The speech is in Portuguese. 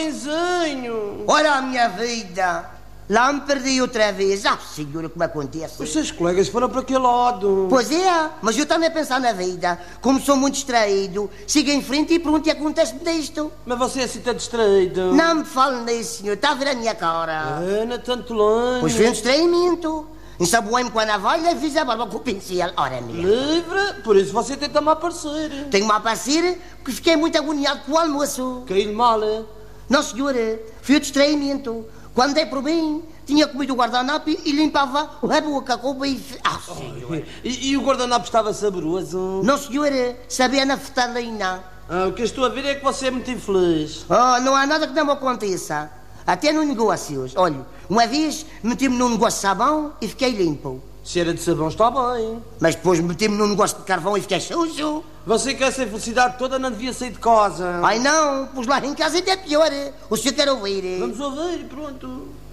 benzinho. Ora a minha vida, lá me perdi outra vez. Senhora, como acontece? Os seus colegas foram para aquele lado. Pois é, mas eu também a pensar na vida. Como sou muito distraído, sigo em frente e pronto, e acontece-me disto. Mas você é assim tão distraído. Não me fale nisso, senhor. Está a ver a minha cara? Não é tanto longe. Pois vem um distraimento. Ensaboei-me com a navalha e fiz a barba com o pincel. Ora, minha. Livre? Por isso você tenta-me aparecer. Tenho-me a aparecer porque fiquei muito agoniado com o almoço. Caiu-lhe mal. Não, senhora. Foi o distraimento. Quando dei por mim, tinha comido o guardanapo e limpava a boca com o bife. Senhora. E o guardanapo estava saboroso? Não, senhora. Sabia na naftalina. O que eu estou a ver é que você é muito infeliz. Não há nada que não me aconteça. Até no negócios. Olha, uma vez meti-me num negócio de sabão e fiquei limpo. Se era de sabão está bem. Mas depois meti-me num negócio de carvão e fiquei sujo. Você quer essa felicidade toda, não devia sair de casa. Ai não, pus lá em casa ainda é pior. O senhor quer ouvir? Vamos ouvir, pronto.